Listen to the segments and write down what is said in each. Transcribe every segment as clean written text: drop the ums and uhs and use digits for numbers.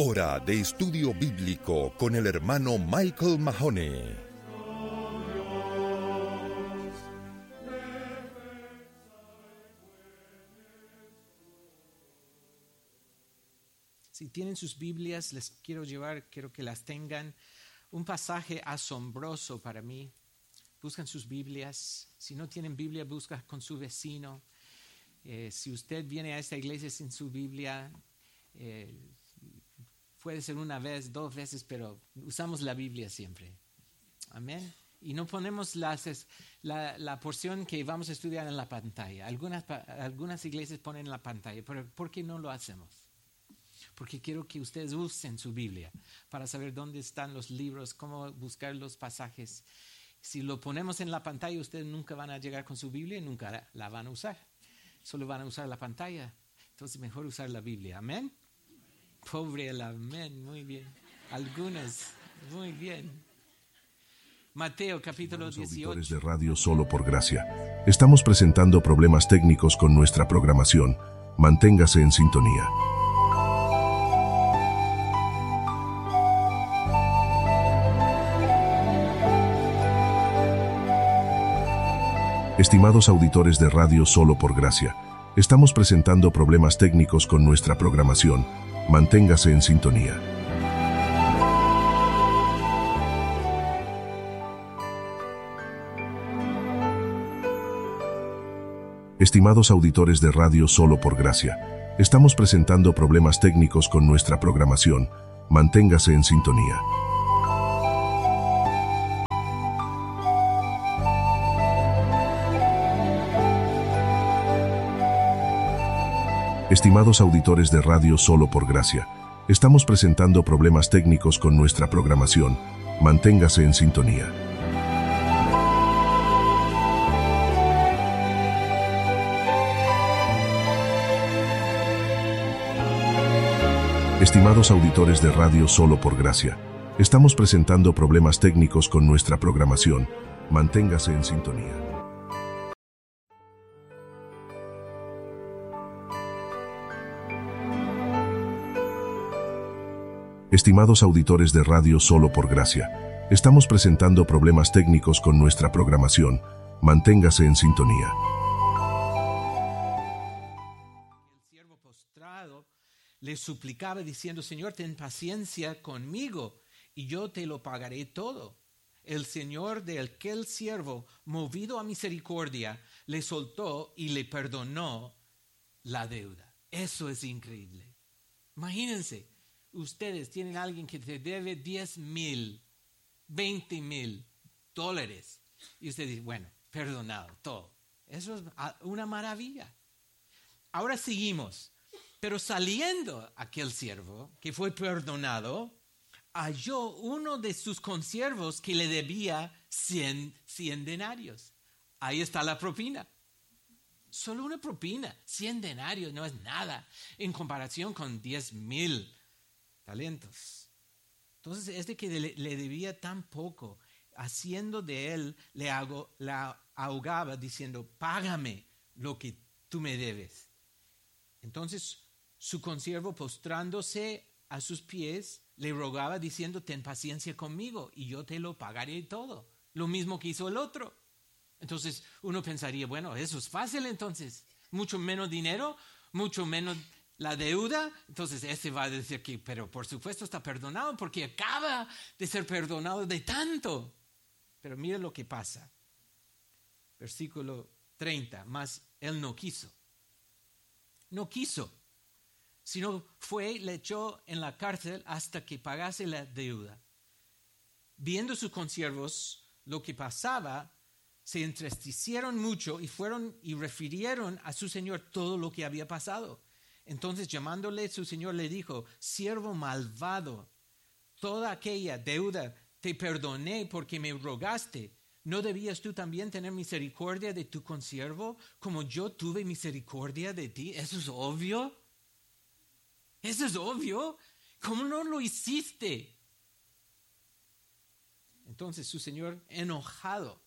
Hora de estudio bíblico con el hermano Michael Mahoney. Si tienen sus Biblias, les quiero que las tengan. Un pasaje asombroso para mí. Buscan sus Biblias. Si no tienen Biblia, busca con su vecino. Si usted viene a esta iglesia sin su Biblia, puede ser una vez, 2 veces, pero usamos la Biblia siempre. Amén. Y no ponemos la porción que vamos a estudiar en la pantalla. Algunas iglesias ponen en la pantalla, pero ¿por qué no lo hacemos? Porque quiero que ustedes usen su Biblia para saber dónde están los libros, cómo buscar los pasajes. Si lo ponemos en la pantalla, ustedes nunca van a llegar con su Biblia y nunca la van a usar. Solo van a usar la pantalla. Entonces mejor usar la Biblia. ¿Amén? Pobre el amén. Muy bien. Algunas. Muy bien. Mateo capítulo 18. Auditores de Radio Solo por Gracia. Estamos presentando problemas técnicos con nuestra programación. Manténgase en sintonía. Estimados auditores de Radio Solo por Gracia, estamos presentando problemas técnicos con nuestra programación. Manténgase en sintonía. Estimados auditores de Radio Solo por Gracia, estamos presentando problemas técnicos con nuestra programación. Manténgase en sintonía. Estimados auditores de Radio Solo por Gracia, estamos presentando problemas técnicos con nuestra programación. Manténgase en sintonía. Estimados auditores de Radio Solo por Gracia, estamos presentando problemas técnicos con nuestra programación. Manténgase en sintonía. Estimados auditores de Radio Solo por Gracia, estamos presentando problemas técnicos con nuestra programación. Manténgase en sintonía. El siervo postrado le suplicaba diciendo: Señor, ten paciencia conmigo y yo te lo pagaré todo. El Señor de aquel siervo, movido a misericordia, le soltó y le perdonó la deuda. Eso es increíble. Imagínense. Ustedes tienen a alguien que te debe $10,000, $20,000 y usted dice, bueno, perdonado todo. Eso es una maravilla. Ahora seguimos. Pero saliendo aquel siervo que fue perdonado, halló uno de sus consiervos que le debía 100 denarios. Ahí está la propina. Solo una propina, 100 denarios no es nada en comparación con 10,000 talentos. Entonces, este que le debía tan poco, haciendo de él, la ahogaba diciendo, págame lo que tú me debes. Entonces, su consiervo, postrándose a sus pies, le rogaba diciendo, ten paciencia conmigo y yo te lo pagaré todo. Lo mismo que hizo el otro. Entonces, uno pensaría, bueno, eso es fácil entonces. Mucho menos dinero, mucho menos la deuda. Entonces este va a decir que, pero por supuesto está perdonado porque acaba de ser perdonado de tanto. Pero mire lo que pasa. Versículo 30, mas él no quiso. No quiso, sino fue y le echó en la cárcel hasta que pagase la deuda. Viendo sus consiervos lo que pasaba, se entristecieron mucho y fueron y refirieron a su señor todo lo que había pasado. Entonces, llamándole su señor, le dijo, siervo malvado, toda aquella deuda te perdoné porque me rogaste. ¿No debías tú también tener misericordia de tu consiervo como yo tuve misericordia de ti? Eso es obvio. Eso es obvio. ¿Cómo no lo hiciste? Entonces su señor, enojado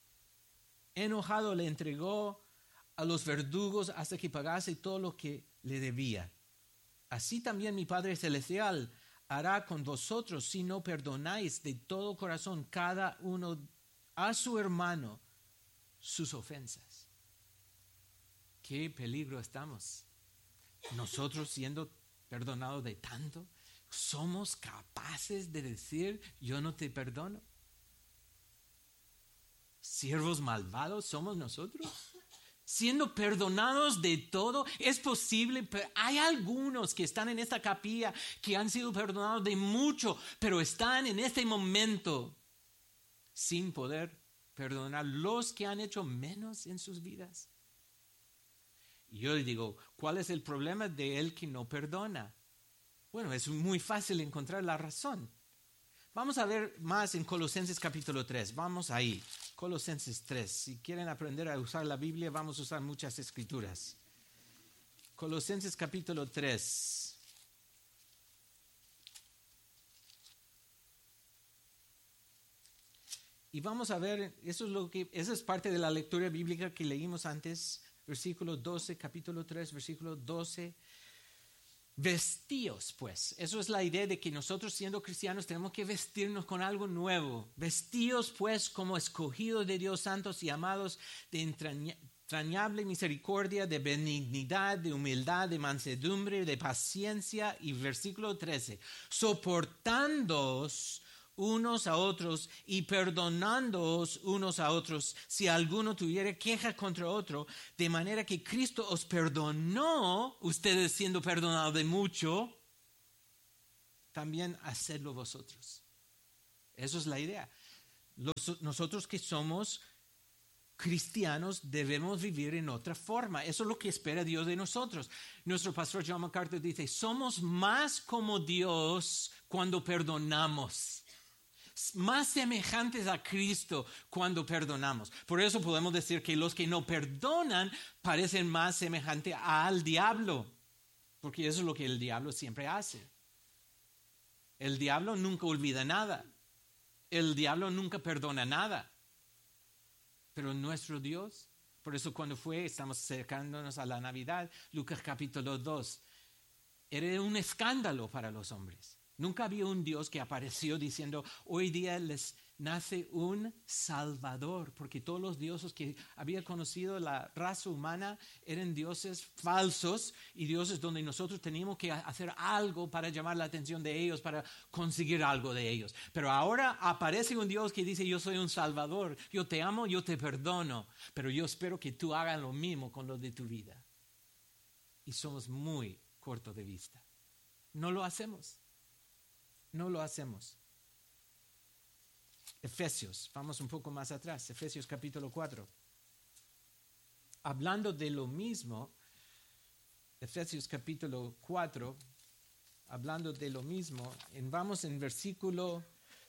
le entregó a los verdugos hasta que pagase todo lo que le debía. Así también mi Padre Celestial hará con vosotros si no perdonáis de todo corazón cada uno a su hermano sus ofensas? ¿Qué peligro estamos? Nosotros siendo perdonados de tanto, ¿somos capaces de decir yo no te perdono? ¿Siervos malvados somos nosotros? Siendo perdonados de todo, es posible, pero hay algunos que están en esta capilla que han sido perdonados de mucho, pero están en este momento sin poder perdonar los que han hecho menos en sus vidas. Y yo le digo, ¿cuál es el problema de él que no perdona? Bueno, es muy fácil encontrar la razón. Vamos a ver más en Colosenses capítulo 3. Vamos ahí, Colosenses 3. Si quieren aprender a usar la Biblia, vamos a usar muchas escrituras. Colosenses capítulo 3. Y vamos a ver, esa es parte de la lectura bíblica que leímos antes, versículo 12, capítulo 3, versículo 12. Vestíos, pues. Eso es la idea de que nosotros siendo cristianos tenemos que vestirnos con algo nuevo. Vestíos, pues, como escogidos de Dios, santos y amados, de entrañable misericordia, de benignidad, de humildad, de mansedumbre, de paciencia. Y versículo 13, soportándoos unos a otros y perdonándoos unos a otros si alguno tuviera queja contra otro, de manera que Cristo os perdonó, ustedes siendo perdonados de mucho, también hacedlo vosotros. Eso es la idea. Nosotros que somos cristianos debemos vivir en otra forma. Eso es lo que espera Dios de nosotros. Nuestro pastor John MacArthur dice, somos más como Dios cuando perdonamos, más semejantes a Cristo cuando perdonamos. Por eso podemos decir que los que no perdonan parecen más semejantes al diablo, porque eso es lo que el diablo siempre hace. El diablo nunca olvida nada. El diablo nunca perdona nada. Pero nuestro Dios, por eso cuando estamos acercándonos a la Navidad, Lucas capítulo 2, era un escándalo para los hombres. Nunca había un Dios que apareció diciendo, hoy día les nace un Salvador, porque todos los dioses que había conocido la raza humana eran dioses falsos y dioses donde nosotros teníamos que hacer algo para llamar la atención de ellos, para conseguir algo de ellos. Pero ahora aparece un Dios que dice, yo soy un Salvador, yo te amo, yo te perdono, pero yo espero que tú hagas lo mismo con lo de tu vida. Y somos muy cortos de vista. No lo hacemos. No lo hacemos. Efesios, vamos un poco más atrás, Efesios capítulo 4. Hablando de lo mismo, Efesios capítulo 4, hablando de lo mismo, vamos en versículo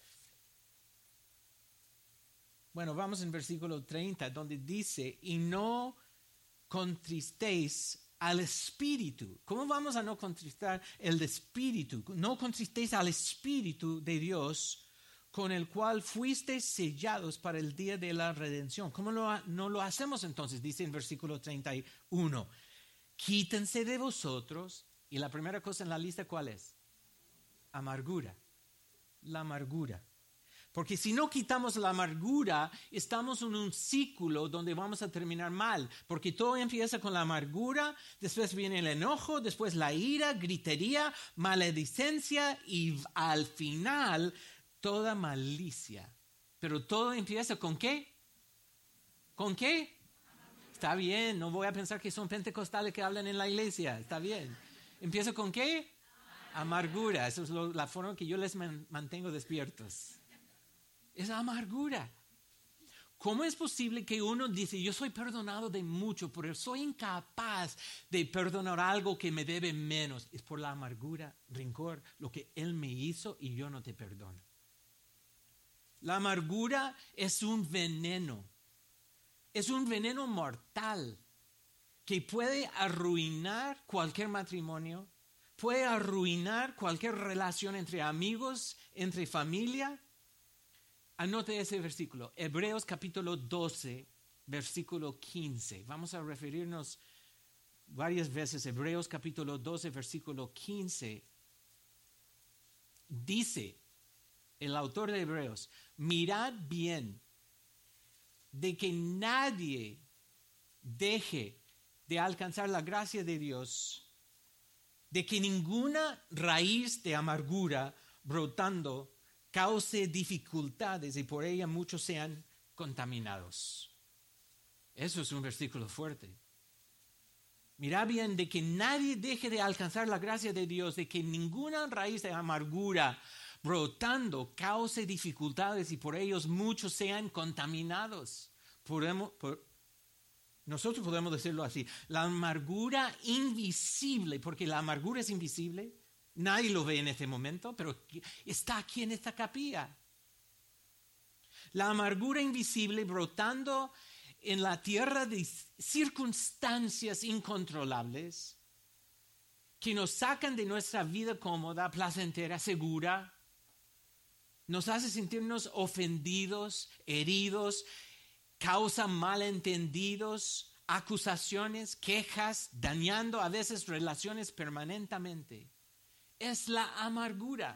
30, donde dice, y no contristéis al Espíritu. ¿Cómo vamos a no contristar el Espíritu? No contristéis al Espíritu de Dios, con el cual fuisteis sellados para el día de la redención. ¿Cómo no lo hacemos entonces? Dice en versículo 31. Quítense de vosotros. Y la primera cosa en la lista, ¿cuál es? Amargura. La amargura. Porque si no quitamos la amargura, estamos en un ciclo donde vamos a terminar mal. Porque todo empieza con la amargura, después viene el enojo, después la ira, gritería, maledicencia y al final toda malicia. Pero todo empieza ¿con qué? ¿Con qué? Está bien, no voy a pensar que son pentecostales que hablan en la iglesia. Está bien. ¿Empieza con qué? Amargura. Esa es la forma que yo les mantengo despiertos. Es amargura. ¿Cómo es posible que uno dice, yo soy perdonado de mucho, pero soy incapaz de perdonar algo que me debe menos? Es por la amargura, rencor, lo que Él me hizo y yo no te perdono. La amargura es un veneno mortal que puede arruinar cualquier matrimonio, puede arruinar cualquier relación entre amigos, entre familia. Anote ese versículo, Hebreos capítulo 12, versículo 15. Vamos a referirnos varias veces, Hebreos capítulo 12, versículo 15. dice el autor de Hebreos, mirad bien de que nadie deje de alcanzar la gracia de Dios, de que ninguna raíz de amargura brotando cause dificultades y por ella muchos sean contaminados. Eso es un versículo fuerte. Mira bien de que nadie deje de alcanzar la gracia de Dios, de que ninguna raíz de amargura brotando cause dificultades y por ellos muchos sean contaminados. Nosotros podemos decirlo así, la amargura invisible, porque la amargura es invisible, nadie lo ve en este momento, pero está aquí en esta capilla. La amargura invisible brotando en la tierra de circunstancias incontrolables que nos sacan de nuestra vida cómoda, placentera, segura, nos hace sentirnos ofendidos, heridos, causa malentendidos, acusaciones, quejas, dañando a veces relaciones permanentemente. Es la amargura.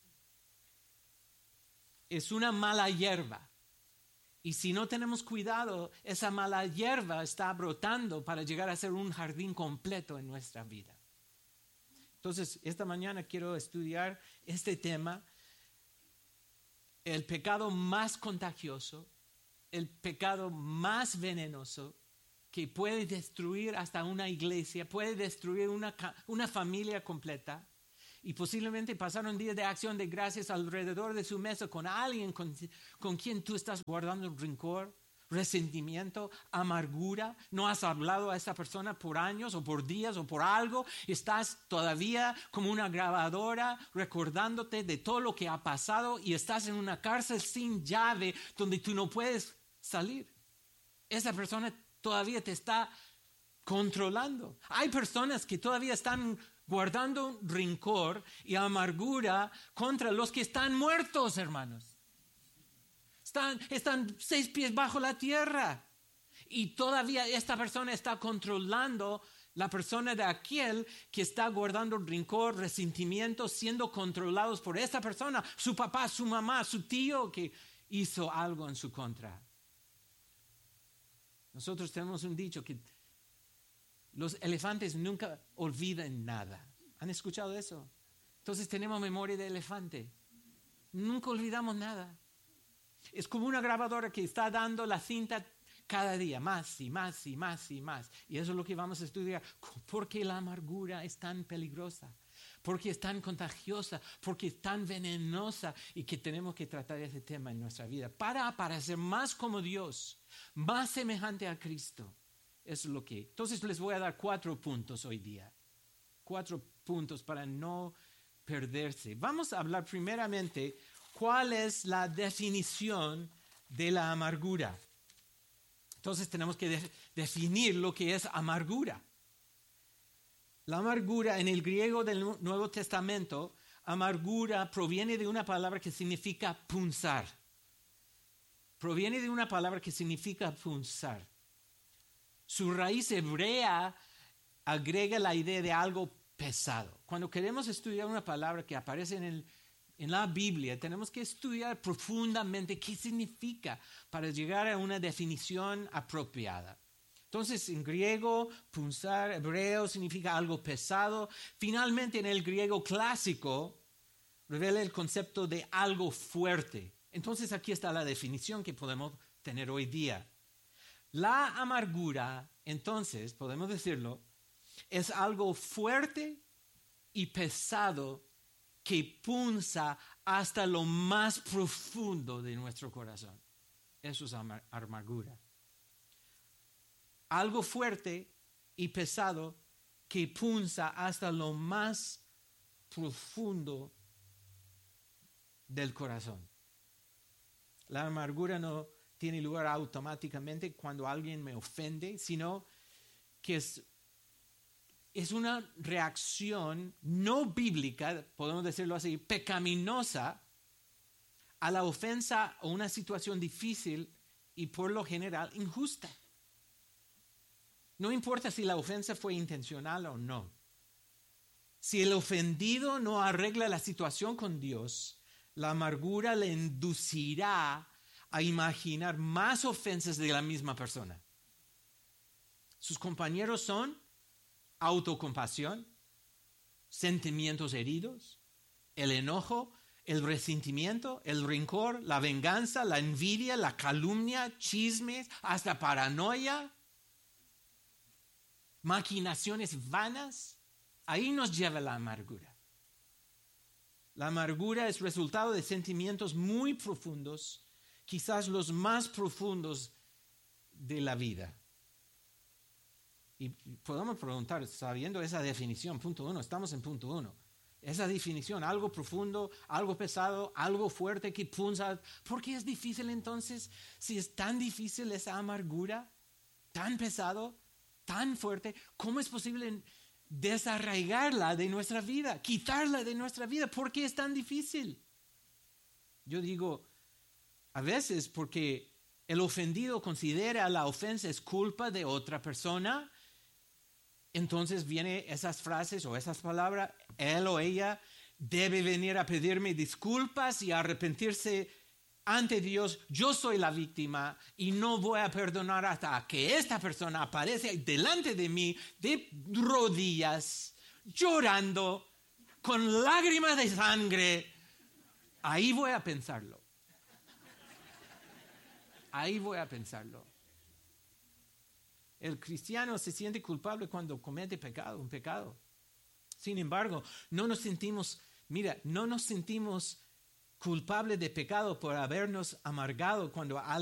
Es una mala hierba. Y si no tenemos cuidado, esa mala hierba está brotando para llegar a ser un jardín completo en nuestra vida. Entonces, esta mañana quiero estudiar este tema, el pecado más contagioso, el pecado más venenoso que puede destruir hasta una iglesia, puede destruir una familia completa. Y posiblemente pasar un día de acción de gracias alrededor de su mesa con alguien con quien tú estás guardando rencor, resentimiento, amargura. No has hablado a esa persona por años o por días o por algo. Estás todavía como una grabadora recordándote de todo lo que ha pasado y estás en una cárcel sin llave donde tú no puedes salir. Esa persona todavía te está controlando. Hay personas que todavía están guardando rencor y amargura contra los que están muertos, hermanos. Están 6 pies bajo la tierra. Y todavía esta persona está controlando la persona de aquel que está guardando rencor, resentimiento, siendo controlados por esta persona, su papá, su mamá, su tío que hizo algo en su contra. Nosotros tenemos un dicho que los elefantes nunca olvidan nada. ¿Han escuchado eso? Entonces tenemos memoria de elefante. Nunca olvidamos nada. Es como una grabadora que está dando la cinta cada día, más y más y más y más. Y eso es lo que vamos a estudiar. ¿Por qué la amargura es tan peligrosa? ¿Por qué es tan contagiosa? ¿Por qué es tan venenosa? Y que tenemos que tratar ese tema en nuestra vida para ser más como Dios, más semejante a Cristo. Eso es lo que. Entonces les voy a dar 4 puntos hoy día. 4 puntos para no perderse. Vamos a hablar primeramente cuál es la definición de la amargura. Entonces tenemos que definir lo que es amargura. La amargura en el griego del Nuevo Testamento, amargura proviene de una palabra que significa punzar. Proviene de una palabra que significa punzar. Su raíz hebrea agrega la idea de algo pesado. Cuando queremos estudiar una palabra que aparece en la Biblia, tenemos que estudiar profundamente qué significa para llegar a una definición apropiada. Entonces, en griego, punzar, hebreo, significa algo pesado. Finalmente, en el griego clásico, revela el concepto de algo fuerte. Entonces, aquí está la definición que podemos tener hoy día. La amargura, entonces, podemos decirlo, es algo fuerte y pesado que punza hasta lo más profundo de nuestro corazón. Eso es amargura. Algo fuerte y pesado que punza hasta lo más profundo del corazón. La amargura no tiene lugar automáticamente cuando alguien me ofende, sino que es una reacción no bíblica, podemos decirlo así, pecaminosa a la ofensa o una situación difícil y por lo general injusta. No importa si la ofensa fue intencional o no. Si el ofendido no arregla la situación con Dios, la amargura le inducirá a imaginar más ofensas de la misma persona. Sus compañeros son autocompasión, sentimientos heridos, el enojo, el resentimiento, el rencor, la venganza, la envidia, la calumnia, chismes, hasta paranoia, maquinaciones vanas. Ahí nos lleva la amargura. La amargura es resultado de sentimientos muy profundos, quizás los más profundos de la vida. Y podemos preguntar, sabiendo esa definición, punto 1, estamos en punto 1. Esa definición, algo profundo, algo pesado, algo fuerte que punza. ¿Por qué es difícil entonces? Si es tan difícil esa amargura, tan pesado, tan fuerte, ¿cómo es posible desarraigarla de nuestra vida, quitarla de nuestra vida? ¿Por qué es tan difícil? Yo digo, a veces porque el ofendido considera la ofensa es culpa de otra persona. Entonces vienen esas frases o esas palabras, él o ella debe venir a pedirme disculpas y arrepentirse ante Dios. Yo soy la víctima y no voy a perdonar hasta que esta persona aparece delante de mí de rodillas, llorando, con lágrimas de sangre. Ahí voy a pensarlo. Ahí voy a pensarlo. El cristiano se siente culpable cuando comete un pecado. Sin embargo, no nos sentimos culpables de pecado por habernos amargado cuando